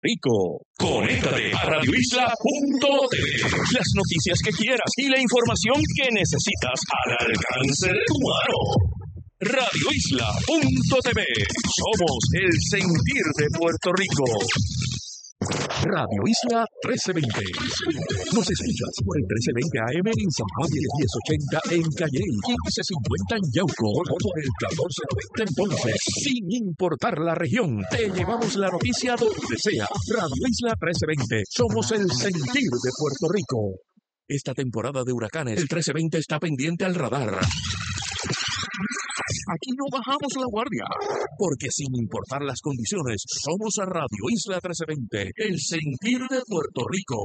Rico. Conéctate a radioisla.tv. Las noticias que quieras y la información que necesitas al alcance de tu mano. Radioisla.tv. Somos el sentir de Puerto Rico. Radio Isla 1320. Nos escuchas por el 1320 AM en San Juan y el 1080 en Calley, 1550 en Yauco, por el 1490 en Ponce. Sin importar la región, te llevamos la noticia donde sea. Radio Isla 1320. Somos el sentir de Puerto Rico. Esta temporada de huracanes, el 1320 está pendiente al radar. Aquí no bajamos la guardia, porque sin importar las condiciones, somos a Radio Isla 1320, el sentir de Puerto Rico.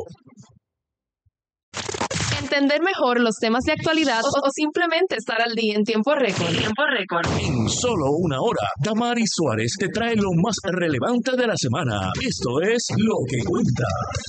Entender mejor los temas de actualidad o simplemente estar al día en tiempo récord. En solo una hora, Damaris Suárez te trae lo más relevante de la semana. Esto es Lo que Cuenta.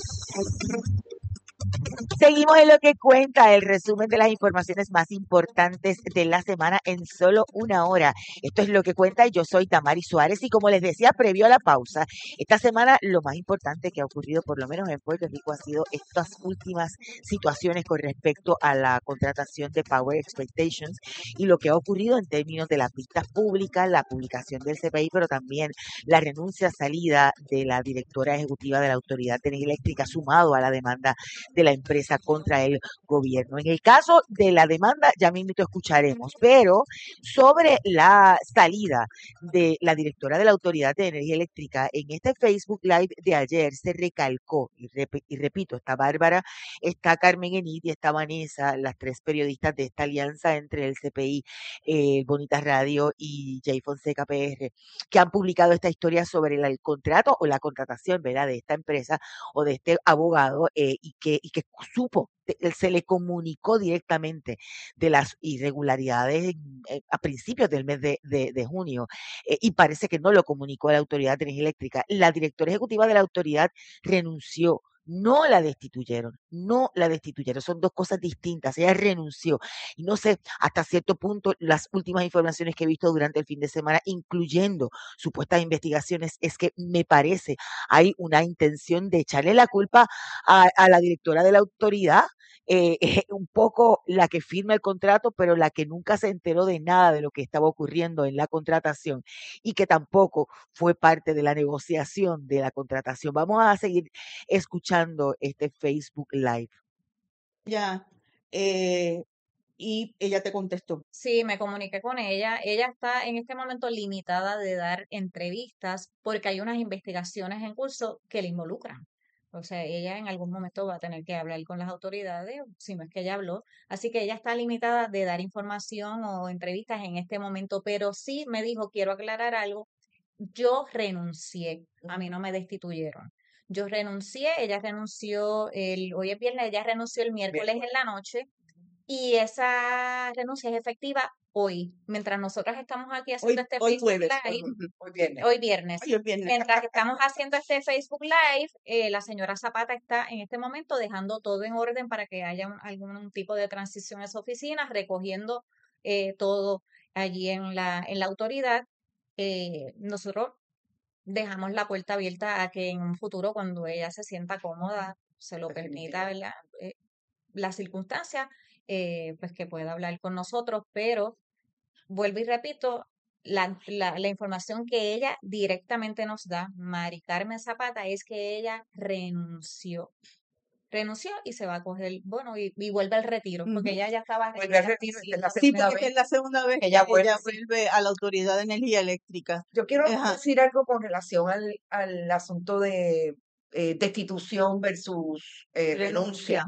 Seguimos en Lo que Cuenta, el resumen de las informaciones más importantes de la semana en solo una hora. Esto es Lo que Cuenta y yo soy Damaris Suárez y como les decía previo a la pausa, esta semana lo más importante que ha ocurrido por lo menos en Puerto Rico ha sido estas últimas situaciones con respecto a la contratación de Power Expectations y lo que ha ocurrido en términos de las vistas públicas, la publicación del CPI, pero también la renuncia salida de la directora ejecutiva de la Autoridad de Energía Eléctrica sumado a la demanda de la empresa contra el gobierno. En el caso de la demanda, ya mismo escucharemos, pero sobre la salida de la directora de la Autoridad de Energía Eléctrica, en este Facebook Live de ayer se recalcó, y repito, está Bárbara, está Carmen Enid y está Vanessa, las tres periodistas de esta alianza entre el CPI, Bonitas Radio y Jay Fonseca PR, que han publicado esta historia sobre el contrato o la contratación, ¿verdad?, de esta empresa o de este abogado y que supo, se le comunicó directamente de las irregularidades a principios del mes de junio y parece que no lo comunicó a la Autoridad de Energía Eléctrica. La directora ejecutiva de la autoridad renunció. No la destituyeron, son dos cosas distintas, ella renunció y no sé, hasta cierto punto las últimas informaciones que he visto durante el fin de semana, incluyendo supuestas investigaciones, es que me parece hay una intención de echarle la culpa a la directora de la autoridad, un poco la que firma el contrato, pero la que nunca se enteró de nada de lo que estaba ocurriendo en la contratación y que tampoco fue parte de la negociación de la contratación. Vamos a seguir escuchando este Facebook Live. Ya, y ella te contestó. Sí, me comuniqué con ella. Ella está en este momento limitada de dar entrevistas porque hay unas investigaciones en curso que le involucran. O sea, ella en algún momento va a tener que hablar con las autoridades, si no es que ella habló. Así que ella está limitada de dar información o entrevistas en este momento, pero sí me dijo, quiero aclarar algo. Yo renuncié, a mí no me destituyeron. Yo renuncié, ella renunció hoy es viernes, ella renunció el miércoles en la noche y esa renuncia es efectiva hoy, mientras nosotras estamos aquí haciendo este Hoy Facebook jueves, Live, hoy viernes. hoy viernes. Hoy es viernes. Mientras estamos haciendo este Facebook Live, la señora Zapata está en este momento dejando todo en orden para que haya algún tipo de transición a esa oficina, recogiendo todo allí en la autoridad. Nosotros dejamos la puerta abierta a que en un futuro, cuando ella se sienta cómoda, se lo permita, ¿verdad? Las circunstancias, pues que pueda hablar con nosotros, pero vuelvo y repito, la información que ella directamente nos da, Mari Carmen Zapata, es que ella renunció y se va a coger, bueno, y vuelve al retiro, porque ella ya estaba Vuelve al retiro, esta es la sí, segunda vez. Es la segunda vez que ella vuelve a la Autoridad de Energía Eléctrica. Yo quiero decir algo con relación al asunto de destitución versus renuncia.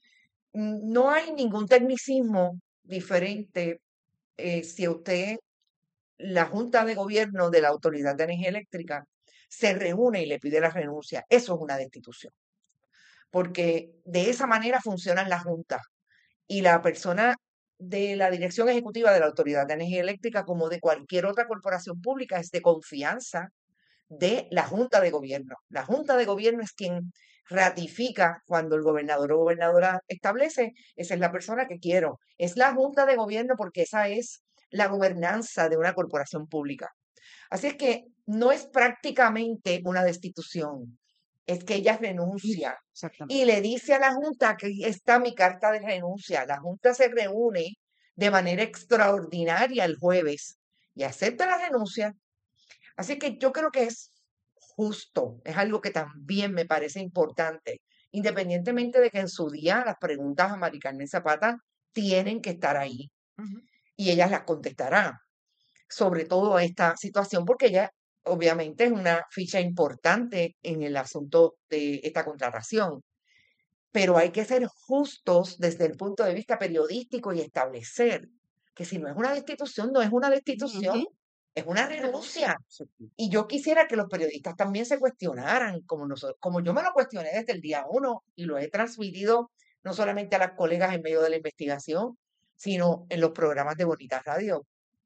No hay ningún tecnicismo diferente si usted, la Junta de Gobierno de la Autoridad de Energía Eléctrica, se reúne y le pide la renuncia. Eso es una destitución. Porque de esa manera funcionan las juntas. Y la persona de la dirección ejecutiva de la Autoridad de Energía Eléctrica, como de cualquier otra corporación pública, es de confianza de la Junta de Gobierno. La Junta de Gobierno es quien ratifica cuando el gobernador o gobernadora establece, esa es la persona que quiero. Es la Junta de Gobierno porque esa es la gobernanza de una corporación pública. Así es que no es prácticamente una destitución. es que ella renuncia Exactamente. y le dice a la Junta que ahí está mi carta de renuncia. La Junta se reúne de manera extraordinaria el jueves y acepta la renuncia. Así que yo creo que es justo, es algo que también me parece importante, independientemente de que en su día las preguntas a Mari Carmen Zapata tienen que estar ahí Ujú. y ellas las contestarán, sobre todo esta situación, porque ella obviamente es una ficha importante en el asunto de esta contratación, pero hay que ser justos desde el punto de vista periodístico y establecer que si no es una destitución, no es una destitución, Ujú. es una renuncia. Y yo quisiera que los periodistas también se cuestionaran, como nosotros, como yo me lo cuestioné desde el día uno y lo he transmitido no solamente a las colegas en medio de la investigación, sino en los programas de Bonita Radio.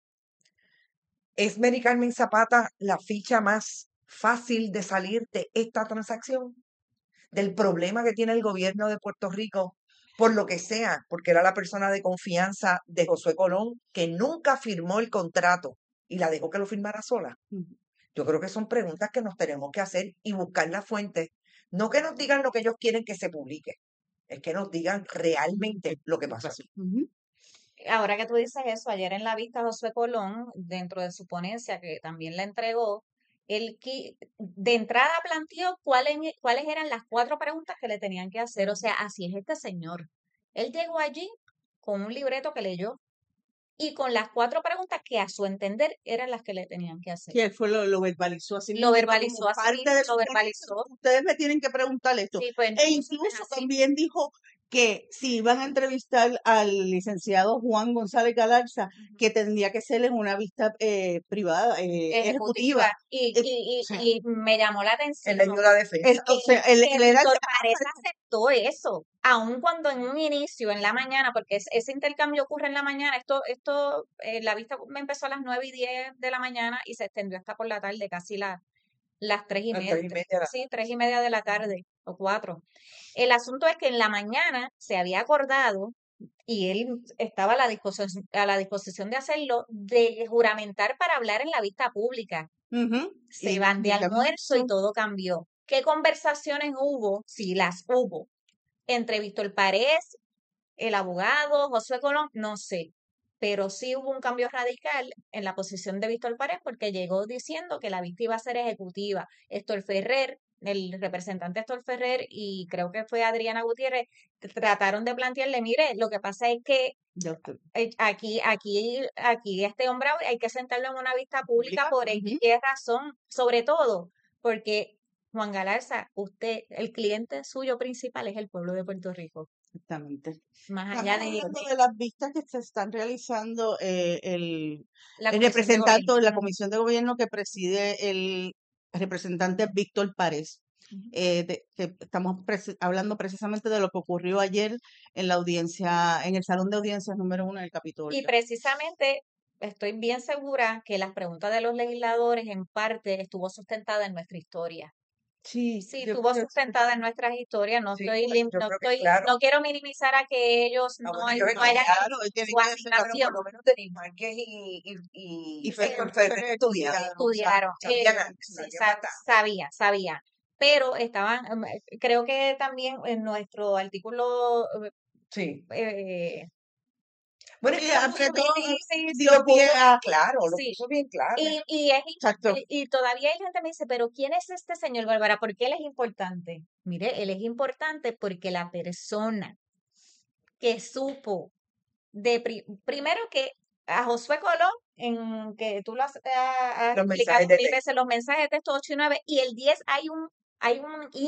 ¿Es Mary Carmen Zapata la ficha más fácil de salir de esta transacción? Del problema que tiene el gobierno de Puerto Rico, por lo que sea, porque era la persona de confianza de Josué Colón, que nunca firmó el contrato y la dejó que lo firmara sola. Ujú. Yo creo que son preguntas que nos tenemos que hacer y buscar las fuentes. No que nos digan lo que ellos quieren que se publique, es que nos digan realmente lo que pasó aquí. Ujú. Ahora que tú dices eso, ayer en la vista Josué Colón, dentro de su ponencia que también la entregó, de entrada planteó cuáles eran las 4 preguntas que le tenían que hacer. O sea, así es este señor. Él llegó allí con un libreto que leyó y con las 4 preguntas que a su entender eran las que le tenían que hacer. Sí, él lo verbalizó así Lo mismo, verbalizó como así parte mismo, de lo su ponencia. verbalizó. Ustedes me tienen que preguntar esto. Sí, pues E entonces es incluso así. también dijo que si iban a entrevistar al licenciado Juan González Galarza, Ujú. que tendría que ser en una vista privada, ejecutiva. Ejecutiva. Y, y, O sea, y, y me llamó la Él atención le dio la defensa. o sea, que él era el Víctor llamado Párez aceptó eso, aun cuando en un inicio, en la mañana, porque ese intercambio ocurre en la mañana, la vista me empezó a las 9:10 de la mañana y se extendió hasta por la tarde, casi las 3:30, 3:30. sí, 3:30 de la tarde o 4. El asunto es que en la mañana se había acordado y él estaba a la disposición de hacerlo, de juramentar para hablar en la vista pública. ujú, Se van de y el almuerzo y almuerzo. todo cambió. ¿Qué conversaciones hubo? Si las hubo, entre Víctor Párez, el abogado, Josué Colón, no sé. Pero sí hubo un cambio radical en la posición de Víctor Párez porque llegó diciendo que la vista iba a ser ejecutiva. Héctor Ferrer, el representante Héctor Ferrer y creo que fue Adriana Gutiérrez, trataron de plantearle, mire, lo que pasa es que Ya usted- aquí este hombre hay que sentarlo en una vista pública Pública, por X ujú, y Y razón, sobre todo porque Juan Galarza, el cliente suyo principal es el pueblo de Puerto Rico, exactamente. más Estamos allá hablando de las vistas que se están realizando, la el comisión de representante gobierno. de la Ujú, comisión de gobierno que preside el representante Víctor Párez. ujú. Que estamos hablando precisamente de lo que ocurrió ayer en la audiencia, en el salón de audiencias número 1 del Y Capitolio. precisamente estoy bien segura que las preguntas de los legisladores en parte estuvo sustentada en nuestra historia. Sí, Sí, yo estuvo creo que sustentada en nuestras historias. Sí, yo creo que claro. No quiero minimizar a que ellos Ah, no, bueno, ellos no hayan hecho claro, tiene su que ser la pero por asignación. lo menos Denis Márquez y y Héctor Ferrer Ferrer estudiaron, Estudiaron, sabían algo, sí, sabían bastante. sabía, pero creo que también en nuestro artículo, Sí. eh, Bueno, es sí, que lo puso apretó, bien, dio lo pie puso bien a, claro, lo sí, puso bien claro. exacto, y todavía hay gente que me dice, pero ¿quién es este señor Bárbara? ¿Por qué él es importante? Mire, él es importante porque la persona que supo primero que a Josué Colón, en que tú lo has Los explicado mensajes de 1000 texto. veces, los mensajes de texto 8 y 9, y el 10 hay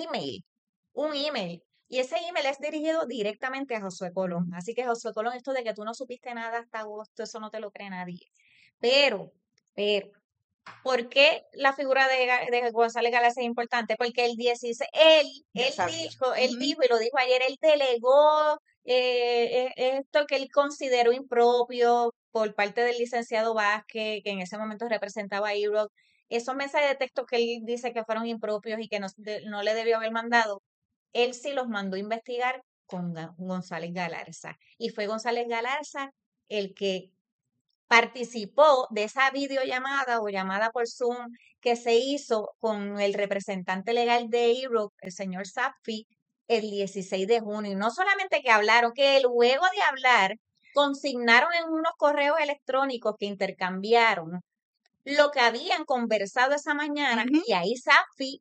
un email, y ese email es dirigido directamente a Josué Colón. Así que Josué Colón, esto de que tú no supiste nada hasta agosto, eso no te lo cree nadie. Pero, pero, ¿por qué la figura de González Galaz es importante? Porque él 16, Ya sabía. él ujú, dijo y lo dijo ayer, él delegó esto que él consideró impropio por parte del licenciado Vázquez, que en ese momento representaba a Ibrox. Esos mensajes de texto que él dice que fueron impropios y que no le debió haber mandado, él sí los mandó a investigar con González Galarza. Y fue González Galarza el que participó de esa videollamada o llamada por Zoom que se hizo con el representante legal de IROC, el señor Safi, el 16 de junio. Y no solamente que hablaron, que luego de hablar, consignaron en unos correos electrónicos que intercambiaron lo que habían conversado esa mañana, y ahí Safi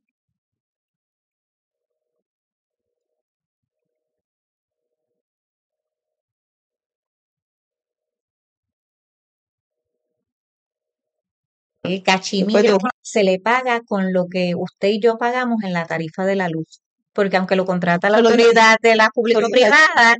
el cachimillo se le paga con lo que usted y yo pagamos en la tarifa de la luz. Porque aunque lo contrata la autoridad de la público-privada,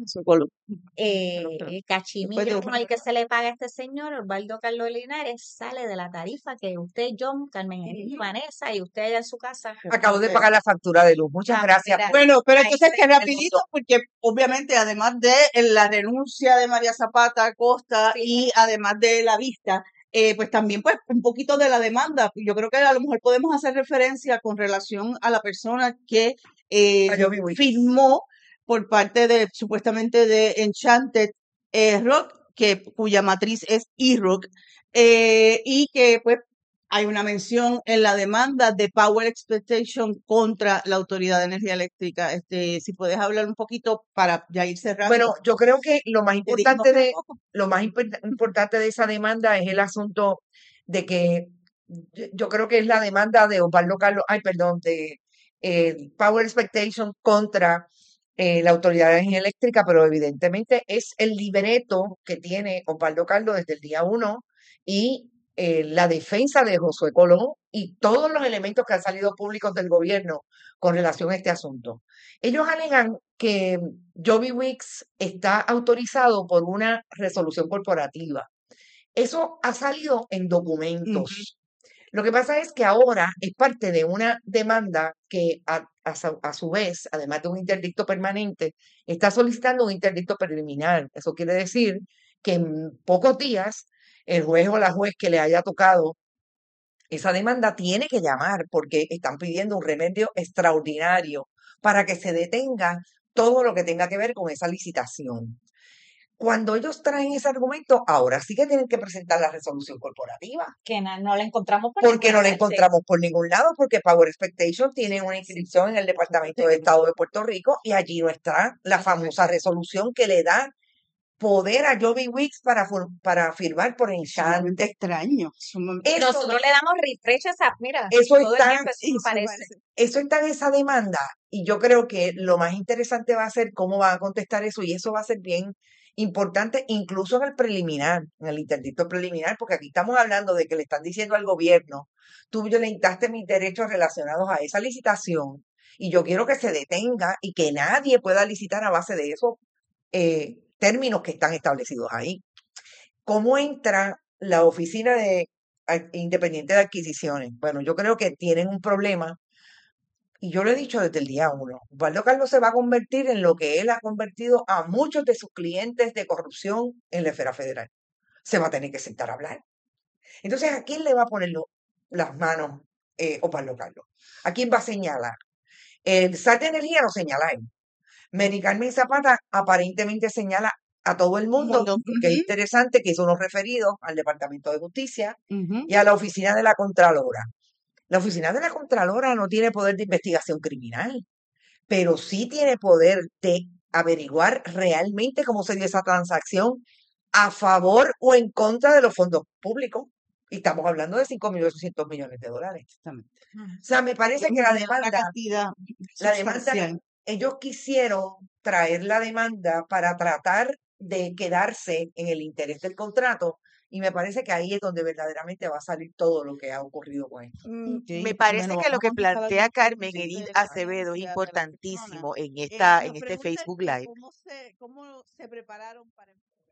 el cachimillo con el que se le paga a este señor, Osvaldo Carlos Linares, sale de la tarifa que usted, John, Carmen y Vanessa, y usted allá en su casa. Acabo de pagar la factura de luz. Muchas gracias. mira, Bueno, pero ahí entonces se que ve el rapidito, porque obviamente además de la renuncia de María Zapata Acosta Sí. y además de la vista, pues también pues un poquito de la demanda. Yo creo que a lo mejor podemos hacer referencia con relación a la persona que Jovi Wicks. firmó por parte de supuestamente de Enchanted Rock, cuya matriz es E-Rock, y que pues hay una mención en la demanda de Power Expectation contra la Autoridad de Energía Eléctrica. Si puedes hablar un poquito para ya ir cerrando. Bueno, yo creo que lo más Te digo importante un poco. importante de esa demanda es el asunto de que yo creo que es la demanda de Osvaldo Carlos, de Power Expectation contra la Autoridad de Energía Eléctrica, pero evidentemente es el libreto que tiene Osvaldo Carlos desde el día 1 y la defensa de Josué Colón y todos los elementos que han salido públicos del gobierno con relación a este asunto. Ellos alegan que Jovi Wicks está autorizado por una resolución corporativa. Eso ha salido en documentos. Lo que pasa es que ahora es parte de una demanda que a su vez, además de un interdicto permanente, está solicitando un interdicto preliminar. Eso quiere decir que en pocos días el juez o la juez que le haya tocado esa demanda tiene que llamar porque están pidiendo un remedio extraordinario para que se detenga todo lo que tenga que ver con esa licitación. Cuando ellos traen ese argumento, ahora sí que tienen que presentar la resolución corporativa. Que no la encontramos por Porque no ninguna la parte. encontramos por ningún lado, porque Power Expectation tiene una inscripción en el Departamento de Estado de Puerto Rico y allí no está la famosa resolución que le da poder a Jovi Wicks para firmar por Sumamente Enchanted. extraño. Eso, Nosotros le damos refresh a esa, mira, eso todo el está, tiempo eso no aparece. eso está en esa demanda y yo creo que lo más interesante va a ser cómo van a contestar eso y eso va a ser bien importante incluso en el preliminar, en el interdicto preliminar, porque aquí estamos hablando de que le están diciendo al gobierno, tú violentaste mis derechos relacionados a esa licitación y yo quiero que se detenga y que nadie pueda licitar a base de esos términos que están establecidos ahí. ¿Cómo entra la Oficina Independiente de Adquisiciones? Bueno, yo creo que tienen un problema y yo lo he dicho desde el día 1. Osvaldo Carlos se va a convertir en lo que él ha convertido a muchos de sus clientes de corrupción en la esfera federal. Se va a tener que sentar a hablar. Entonces, ¿a quién le va a poner las manos Osvaldo Carlos? ¿A quién va a señalar? El SAT de Energía no señala a él. Mary Carmen Zapata aparentemente señala a todo el mundo, que es interesante que hizo unos referidos al Departamento de Justicia y a la Oficina de la Contralora. La Oficina de la Contralora no tiene poder de investigación criminal, pero sí tiene poder de averiguar realmente cómo se dio esa transacción a favor o en contra de los fondos públicos. Y estamos hablando de 5.800 millones de dólares. Exactamente. O sea, me parece que la demanda, ellos quisieron traer la demanda para tratar de quedarse en el interés del contrato y me parece que ahí es donde verdaderamente va a salir todo lo que ha ocurrido con esto. Me parece que lo que plantea Carmen Edith Acevedo es importantísimo en este Facebook Live. ¿Cómo se prepararon para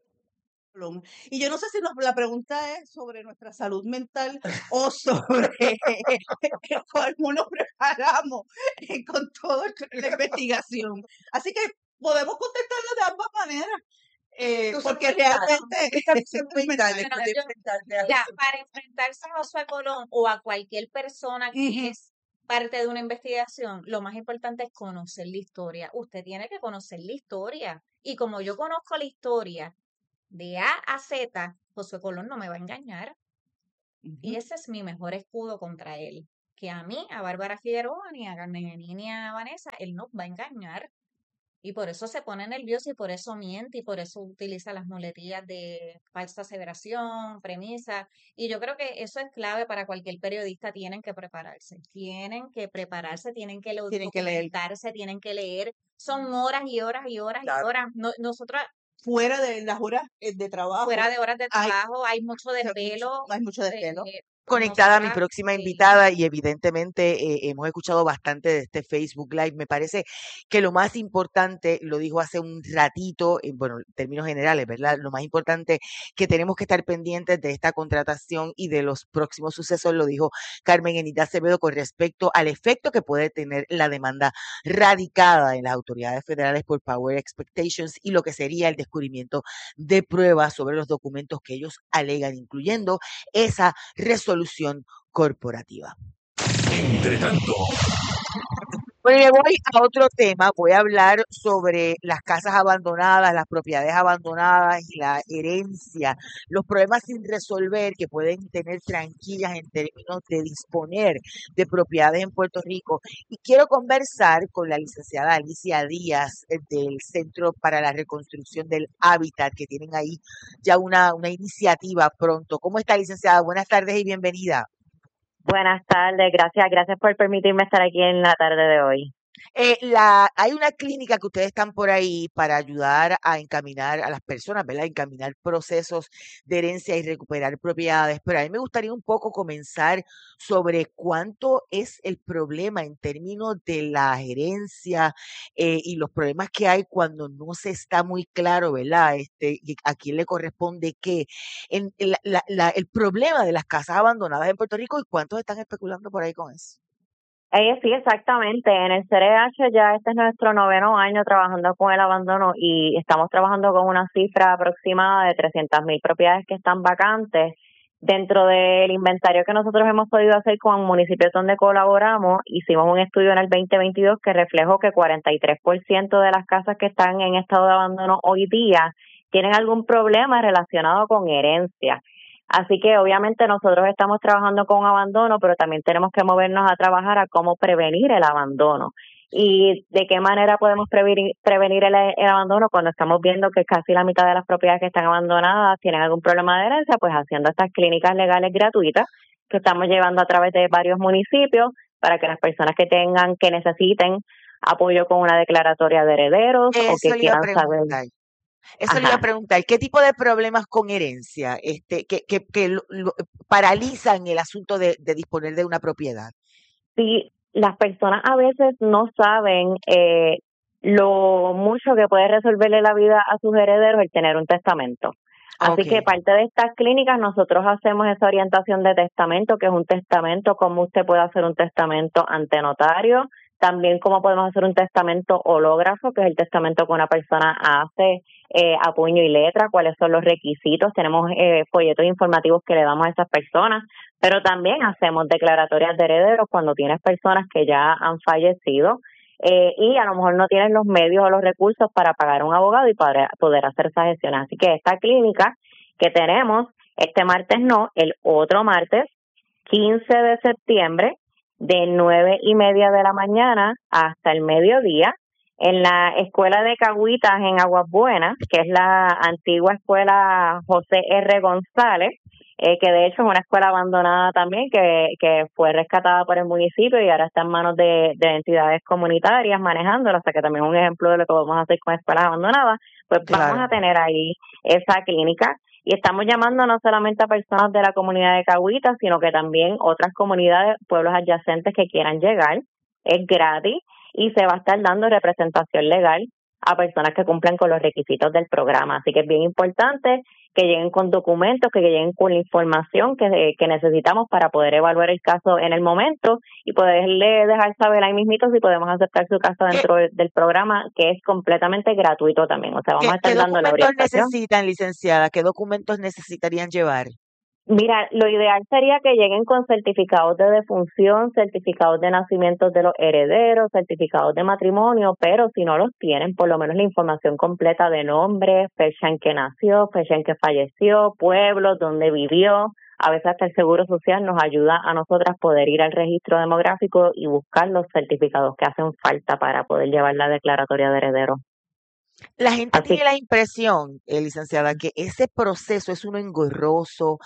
y yo no sé si la pregunta es sobre nuestra salud mental o sobre cómo nos preparamos con toda la investigación. Así que podemos contestarlo de ambas maneras. Porque realmente para enfrentarse a Josué Colón o a cualquier persona que es parte de una investigación, lo más importante es conocer la historia. Usted tiene que conocer la historia. Y como yo conozco la historia de A a Z, Josué Colón no me va a engañar. Y Ujú. ese es mi mejor escudo contra él. Que a mí, a Bárbara Figueroa, ni a Carmen ni a Vanessa, él nos va a engañar. Y por eso se pone nervioso y por eso miente y por eso utiliza las muletillas de falsa aseveración, premisa. Y yo creo que eso es clave para cualquier periodista. Tienen que prepararse, tienen que prepararse, tienen que Tienen que leer documentarse, tienen que leer. Son horas y horas y horas y Claro. horas. Nosotras, fuera de las horas de trabajo. fuera de horas de Hay, trabajo, hay mucho o sea, desvelo. hay mucho desvelo. Conectada a mi Nosotras, próxima invitada y evidentemente hemos escuchado bastante de este Facebook Live. Me parece que lo más importante, lo dijo hace un ratito, bueno, en términos generales, ¿verdad? Lo más importante que tenemos que estar pendientes de esta contratación y de los próximos sucesos, lo dijo Carmen Enita Acevedo con respecto al efecto que puede tener la demanda radicada en las autoridades federales por Power Expectations y lo que sería el descubrimiento de pruebas sobre los documentos que ellos alegan, incluyendo esa resolución corporativa. Entre tanto, Bueno, me voy a otro tema. Voy a hablar sobre las casas abandonadas, las propiedades abandonadas y la herencia, los problemas sin resolver que pueden tener tranquillas en términos de disponer de propiedades en Puerto Rico. Y quiero conversar con la licenciada Alicia Díaz del Centro para la Reconstrucción del Hábitat, que tienen ahí ya una iniciativa pronto. ¿Cómo está, licenciada? Buenas tardes y bienvenida. Buenas tardes, gracias por permitirme estar aquí en la tarde de hoy. Hay una clínica que ustedes están por ahí para ayudar a encaminar a las personas, ¿verdad? Encaminar procesos de herencia y recuperar propiedades, pero a mí me gustaría un poco comenzar sobre cuánto es el problema en términos de la herencia y los problemas que hay cuando no se está muy claro, ¿verdad? Y a quién le corresponde qué. El problema de las casas abandonadas en Puerto Rico y cuántos están especulando por ahí con eso. Sí, exactamente. En el CRH ya este es nuestro 9º año trabajando con el abandono y estamos trabajando con una cifra aproximada de 300,000 propiedades que están vacantes. Dentro del inventario que nosotros hemos podido hacer con municipios donde colaboramos, hicimos un estudio en el 2022 que reflejó que 43% de las casas que están en estado de abandono hoy día tienen algún problema relacionado con herencia. Así que obviamente nosotros estamos trabajando con abandono, pero también tenemos que movernos a trabajar a cómo prevenir el abandono. ¿Y de qué manera podemos prevenir el abandono cuando estamos viendo que casi la mitad de las propiedades que están abandonadas tienen algún problema de herencia? Pues haciendo estas clínicas legales gratuitas que estamos llevando a través de varios municipios para que las personas que necesiten apoyo con una declaratoria de herederos o que Eso le iba a quieran saber. preguntar. Eso le iba a Ajá. preguntar, ¿qué tipo de problemas con herencia que paralizan el asunto de disponer de una propiedad? Sí, las personas a veces no saben lo mucho que puede resolverle la vida a sus herederos el tener un testamento. Así Ok. que parte de estas clínicas nosotros hacemos esa orientación de testamento, que es un testamento, cómo usted puede hacer un testamento ante notario, también cómo podemos hacer un testamento hológrafo, que es el testamento que una persona hace a puño y letra, cuáles son los requisitos. Tenemos folletos informativos que le damos a esas personas, pero también hacemos declaratorias de herederos cuando tienes personas que ya han fallecido y a lo mejor no tienen los medios o los recursos para pagar un abogado y para poder hacer esas gestiones. Así que esta clínica que tenemos este martes, no, el otro martes, 15 de septiembre, de 9:30 de la mañana hasta el mediodía, en la escuela de Cagüitas en Aguas Buenas, que es la antigua escuela José R. González, que de hecho es una escuela abandonada también, que fue rescatada por el municipio y ahora está en manos de entidades comunitarias manejándola, o sea que también es un ejemplo de lo que vamos a hacer con escuelas abandonadas. Pues vamos Claro. a tener ahí esa clínica. Y estamos llamando no solamente a personas de la comunidad de Cagüitas, sino que también otras comunidades, pueblos adyacentes que quieran llegar. Es gratis y se va a estar dando representación legal a personas que cumplen con los requisitos del programa. Así que es bien importante que lleguen con documentos, que lleguen con la información que necesitamos para poder evaluar el caso en el momento y poderle dejar saber ahí mismito si podemos aceptar su caso dentro del programa, que es completamente gratuito también. O sea, vamos a estar ¿Qué dando la documentos orientación. necesitan, licenciada? ¿Qué documentos necesitarían llevar? Mira, lo ideal sería que lleguen con certificados de defunción, certificados de nacimiento de los herederos, certificados de matrimonio, pero si no los tienen, por lo menos la información completa de nombre, fecha en que nació, fecha en que falleció, pueblo, donde vivió. A veces hasta el Seguro Social nos ayuda a nosotras poder ir al registro demográfico y buscar los certificados que hacen falta para poder llevar la declaratoria de herederos. La gente Así tiene la impresión, licenciada, que ese proceso es uno engorroso,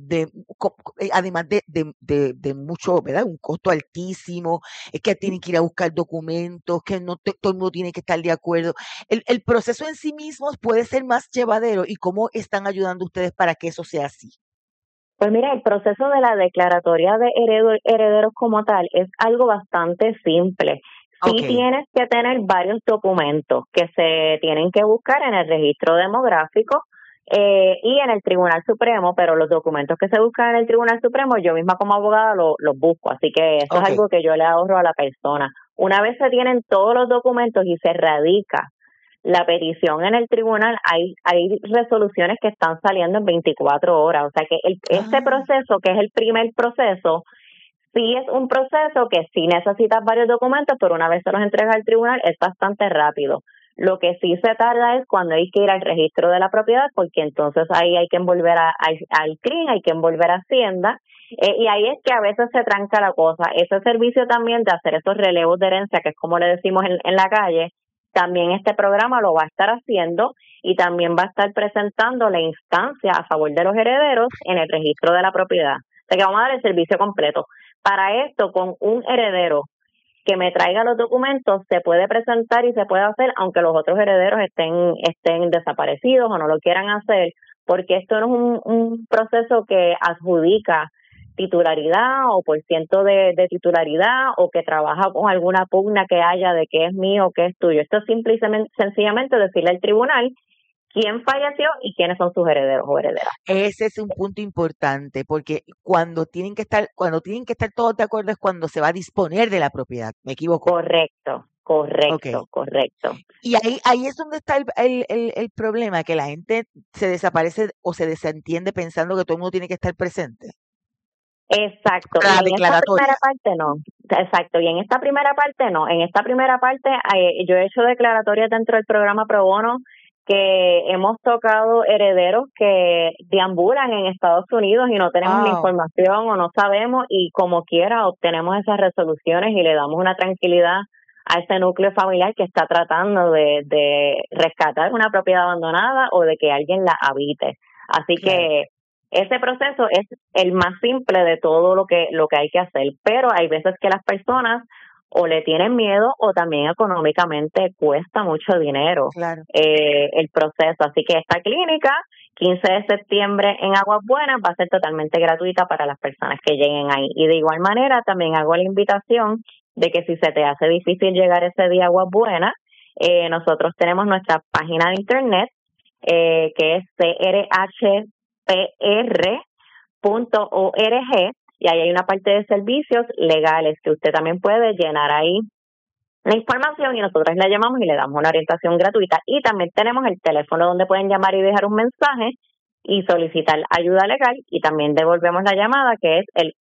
además de mucho, ¿verdad? Un costo altísimo, es que tienen que ir a buscar documentos, que no todo el mundo tiene que estar de acuerdo. El proceso en sí mismo puede ser más llevadero, y cómo están ayudando ustedes para que eso sea así. Pues mira, el proceso de la declaratoria de herederos como tal es algo bastante simple. Sí Ok. tienes que tener varios documentos que se tienen que buscar en el registro demográfico y en el Tribunal Supremo, pero los documentos que se buscan en el Tribunal Supremo yo misma como abogada los busco, así que eso Ok. es algo que yo le ahorro a la persona. Una vez se tienen todos los documentos y se radica la petición en el tribunal, hay resoluciones que están saliendo en 24 horas, o sea que este Ah, proceso, que es el primer proceso, sí es un proceso que sí necesitas varios documentos, pero una vez se los entregas al tribunal es bastante rápido. Lo que sí se tarda es cuando hay que ir al registro de la propiedad, porque entonces ahí hay que envolver al CRIM, hay que envolver a Hacienda, y ahí es que a veces se tranca la cosa. Ese servicio también de hacer esos relevos de herencia, que es como le decimos en la calle, también este programa lo va a estar haciendo y también va a estar presentando la instancia a favor de los herederos en el registro de la propiedad. O sea que vamos a dar el servicio completo. Para esto, con un heredero que me traiga los documentos, se puede presentar y se puede hacer, aunque los otros herederos estén desaparecidos o no lo quieran hacer, porque esto no es un proceso que adjudica titularidad o por ciento de titularidad o que trabaja con alguna pugna que haya de que es mío o que es tuyo. Esto es simple y sencillamente decirle al tribunal quién falleció y quiénes son sus herederos o herederas. ese es un punto importante, porque cuando tienen que estar todos de acuerdo es cuando se va a disponer de la propiedad. ¿Me equivoco? Correcto. Y ahí es donde está el problema, que la gente se desaparece o se desentiende pensando que todo el mundo tiene que estar presente. Exacto. La Y en esta declaratoria. primera parte no. Exacto. Y en esta primera parte no. En esta primera parte yo he hecho declaratorias dentro del programa Pro Bono que hemos tocado herederos que deambulan en Estados Unidos y no tenemos la Wow. información o no sabemos y como quiera obtenemos esas resoluciones y le damos una tranquilidad a ese núcleo familiar que está tratando de rescatar una propiedad abandonada o de que alguien la habite. Así Claro. que ese proceso es el más simple de todo lo que hay que hacer, pero hay veces que las personas o le tienen miedo o también económicamente cuesta mucho dinero Claro. el proceso. Así que esta clínica, 15 de septiembre en Aguas Buenas, va a ser totalmente gratuita para las personas que lleguen ahí. Y de igual manera también hago la invitación de que si se te hace difícil llegar ese día a Aguas Buenas, nosotros tenemos nuestra página de internet que es crhpr.org y ahí hay una parte de servicios legales que usted también puede llenar ahí la información y nosotros la llamamos y le damos una orientación gratuita. Y también tenemos el teléfono donde pueden llamar y dejar un mensaje y solicitar ayuda legal y también devolvemos la llamada, que es el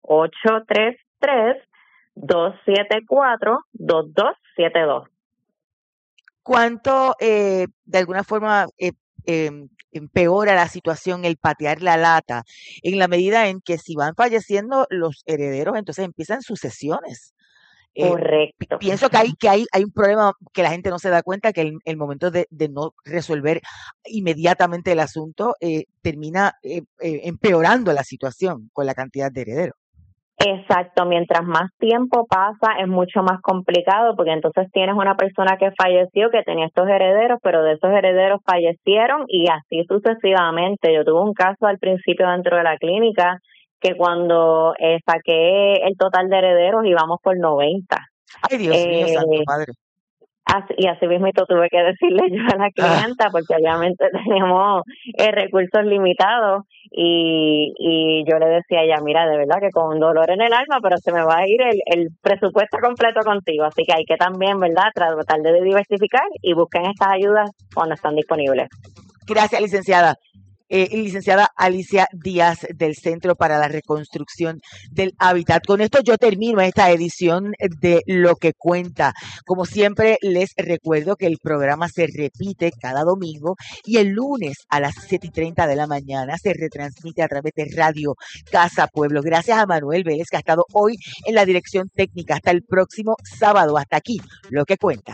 833-274-2272. ¿Cuánto de alguna forma empeora la situación el patear la lata? En la medida en que si van falleciendo los herederos, entonces empiezan sucesiones. Correcto. Pienso que hay un problema que la gente no se da cuenta, que el momento de no resolver inmediatamente el asunto termina empeorando la situación con la cantidad de herederos. Exacto, mientras más tiempo pasa es mucho más complicado porque entonces tienes una persona que falleció que tenía estos herederos, pero de esos herederos fallecieron y así sucesivamente. Yo tuve un caso al principio dentro de la clínica que cuando saqué el total de herederos íbamos por 90. Ay, Dios mío, santo padre. Y así mismo tuve que decirle yo a la clienta porque obviamente tenemos recursos limitados y yo le decía a ella, mira, de verdad que con dolor en el alma, pero se me va a ir el presupuesto completo contigo, así que hay que también, ¿verdad?, tratar de diversificar y busquen estas ayudas cuando están disponibles. Gracias, licenciada. licenciada Alicia Díaz del Centro para la Reconstrucción del Hábitat. Con esto yo termino esta edición de Lo que Cuenta. Como siempre, les recuerdo que el programa se repite cada domingo y el lunes a las 7:30 de la mañana se retransmite a través de Radio Casa Pueblo. Gracias a Manuel Vélez, que ha estado hoy en la dirección técnica. Hasta el próximo sábado. Hasta aquí, Lo que Cuenta.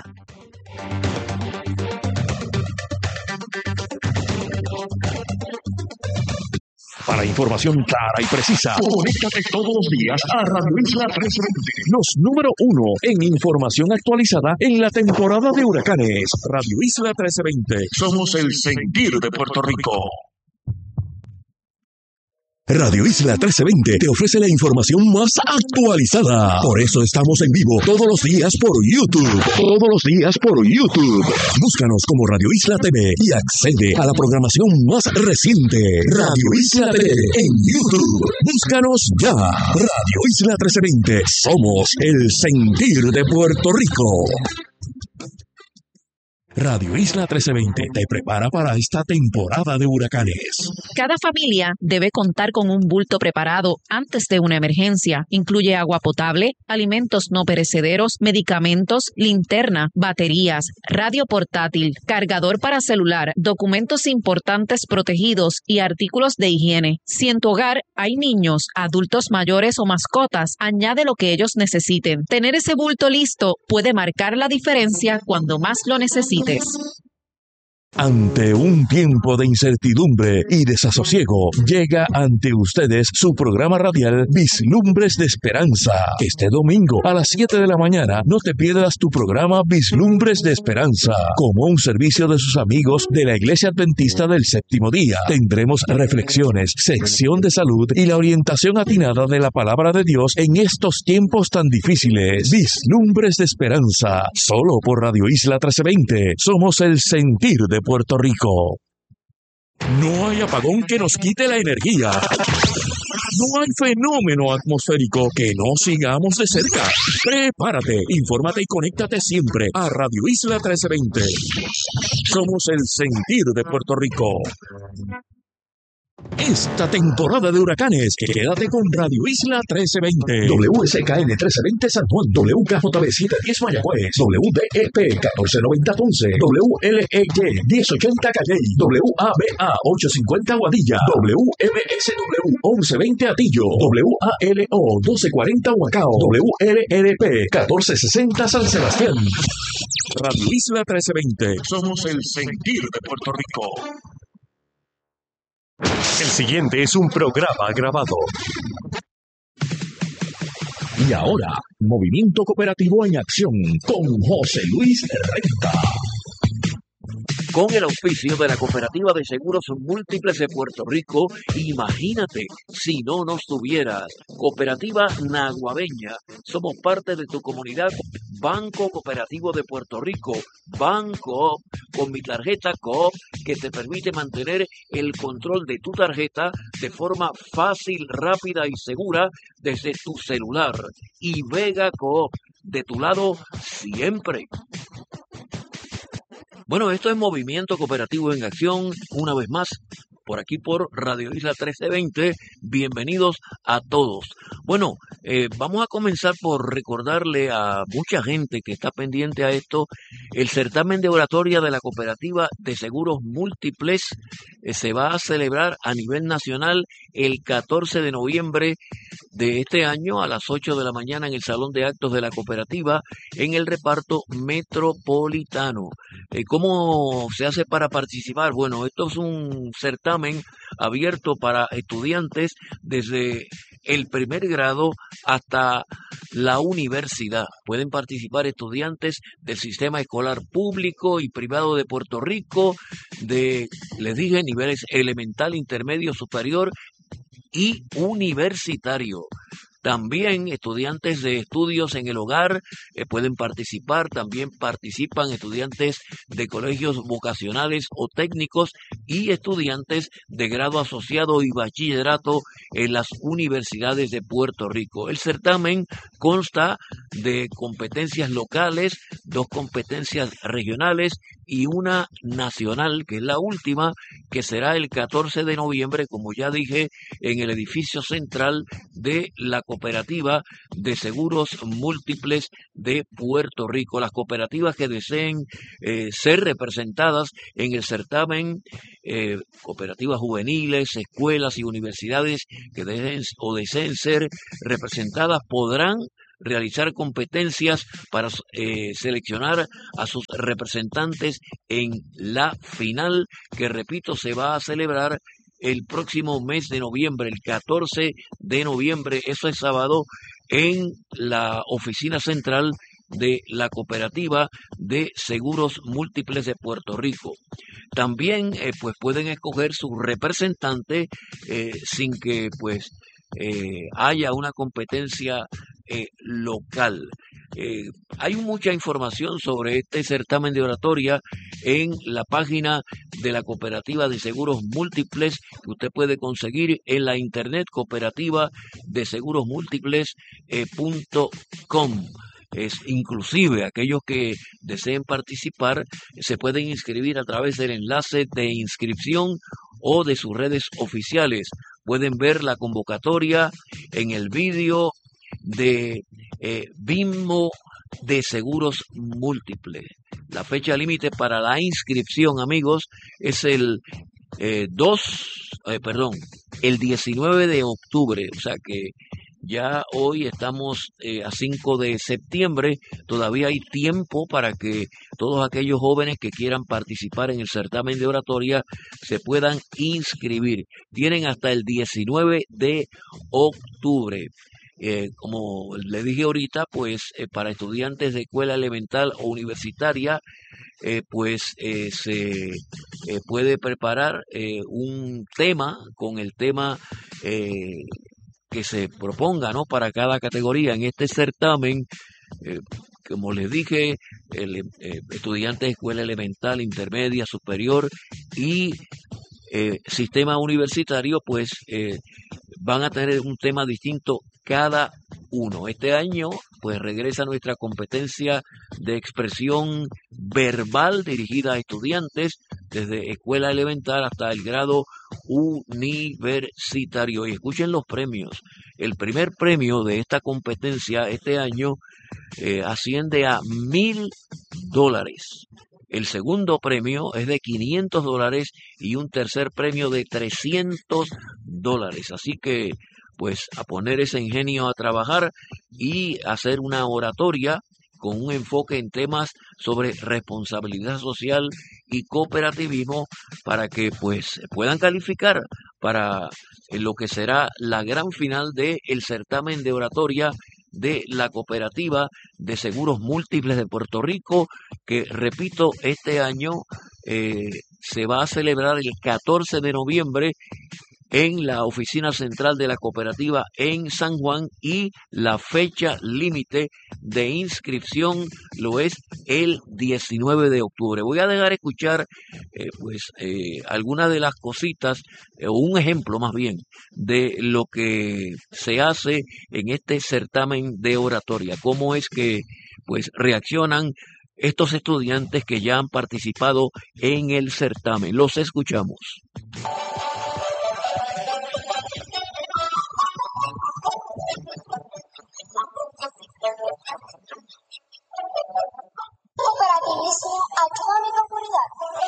Para información clara y precisa, conéctate todos los días a Radio Isla 1320, los número 1 en información actualizada en la temporada de huracanes. Radio Isla 1320, somos el sentir de Puerto Rico. Radio Isla 1320 te ofrece la información más actualizada. Por eso estamos en vivo todos los días por YouTube. Todos los días por YouTube. Búscanos como Radio Isla TV y accede a la programación más reciente. Radio Isla TV en YouTube. Búscanos ya. Radio Isla 1320. Somos el sentir de Puerto Rico. Radio Isla 1320 te prepara para esta temporada de huracanes. Cada familia debe contar con un bulto preparado antes de una emergencia. Incluye agua potable, alimentos no perecederos, medicamentos, linterna, baterías, radio portátil, cargador para celular, documentos importantes protegidos y artículos de higiene. Si en tu hogar hay niños, adultos mayores o mascotas, añade lo que ellos necesiten. Tener ese bulto listo puede marcar la diferencia cuando más lo necesites. Ante un tiempo de incertidumbre y desasosiego, llega ante ustedes su programa radial Vislumbres de Esperanza. Este domingo a las 7 de la mañana no te pierdas tu programa Vislumbres de Esperanza. Como un servicio de sus amigos de la Iglesia Adventista del Séptimo Día, tendremos reflexiones, sección de salud y la orientación atinada de la Palabra de Dios en estos tiempos tan difíciles. Vislumbres de Esperanza, solo por Radio Isla 1320. Somos el sentir de Puerto Rico. No hay apagón que nos quite la energía. No hay fenómeno atmosférico que no sigamos de cerca. Prepárate, infórmate y conéctate siempre a Radio Isla 1320. Somos el sentir de Puerto Rico. Esta temporada de huracanes, quédate con Radio Isla 1320. WSKN 1320 San Juan, WKJB 710 Mayagüez, WDEP 1490 Ponce, WLEY 1080 Calley, WABA 850 Guadilla, WMXW 1120 Atillo, WALO 1240 Huacao, WLRP 1460 San Sebastián. Radio Isla 1320, somos el sentir de Puerto Rico. El siguiente es un programa grabado. Y ahora, Movimiento Cooperativo en Acción con José Luis Renta. Con el auspicio de la Cooperativa de Seguros Múltiples de Puerto Rico, imagínate si no nos tuvieras. Cooperativa Naguabeña, somos parte de tu comunidad. Banco Cooperativo de Puerto Rico, Banco, con mi tarjeta Coop, que te permite mantener el control de tu tarjeta de forma fácil, rápida y segura desde tu celular. Y Vega Coop, de tu lado siempre. Bueno, esto es Movimiento Cooperativo en Acción, una vez más, por aquí por Radio Isla 1320. Bienvenidos a todos. Bueno, vamos a comenzar por recordarle a mucha gente que está pendiente a esto, el certamen de oratoria de la Cooperativa de Seguros Múltiples se va a celebrar a nivel nacional el 14 de noviembre de este año a las 8 de la mañana en el Salón de Actos de la Cooperativa en el reparto metropolitano. ¿Cómo se hace para participar? Bueno, esto es un certamen abierto para estudiantes desde el primer grado hasta la universidad. Pueden participar estudiantes del sistema escolar público y privado de Puerto Rico, les dije, niveles elemental, intermedio, superior y universitario. También estudiantes de estudios en el hogar pueden participar, también participan estudiantes de colegios vocacionales o técnicos y estudiantes de grado asociado y bachillerato en las universidades de Puerto Rico. El certamen consta de competencias locales, 2 competencias regionales y una nacional, que es la última, que será el 14 de noviembre, como ya dije, en el edificio central de la Cooperativa de Seguros Múltiples de Puerto Rico. Las cooperativas que deseen ser representadas en el certamen, cooperativas juveniles, escuelas y universidades que deseen ser representadas, podrán realizar competencias para seleccionar a sus representantes en la final, que repito, se va a celebrar el próximo mes de noviembre, el 14 de noviembre, eso es sábado, en la oficina central de la Cooperativa de Seguros Múltiples de Puerto Rico. También pues pueden escoger su representante sin que pues haya una competencia local. Hay mucha información sobre este certamen de oratoria en la página de la Cooperativa de Seguros Múltiples, que usted puede conseguir en la internet, cooperativa de seguros múltiples.com. Inclusive aquellos que deseen participar se pueden inscribir a través del enlace de inscripción o de sus redes oficiales. Pueden ver la convocatoria en el vídeo de BIMO de Seguros Múltiples. La fecha límite para la inscripción, amigos, es el 19 de octubre, o sea que ya hoy estamos a 5 de septiembre, todavía hay tiempo para que todos aquellos jóvenes que quieran participar en el certamen de oratoria se puedan inscribir. Tienen hasta el 19 de octubre. Como le dije ahorita, pues para estudiantes de escuela elemental o universitaria, se puede preparar un tema con el tema que se proponga, ¿no?, para cada categoría. En este certamen, como les dije, estudiantes de escuela elemental, intermedia, superior y sistema universitario, pues van a tener un tema distinto cada uno. Este año, pues regresa nuestra competencia de expresión verbal dirigida a estudiantes desde escuela elemental hasta el grado universitario. Y escuchen los premios. El primer premio de esta competencia este año asciende a $1,000. El segundo premio es de $500 y un tercer premio de $300. Así que, pues, a poner ese ingenio a trabajar y hacer una oratoria con un enfoque en temas sobre responsabilidad social y cooperativismo para que, pues, puedan calificar para lo que será la gran final del certamen de oratoria de la Cooperativa de Seguros Múltiples de Puerto Rico, que, repito, este año se va a celebrar el 14 de noviembre en la oficina central de la cooperativa en San Juan, y la fecha límite de inscripción lo es el 19 de octubre. Voy a dejar escuchar algunas de las cositas, o un ejemplo más bien, de lo que se hace en este certamen de oratoria, cómo es que pues reaccionan estos estudiantes que ya han participado en el certamen. Los escuchamos.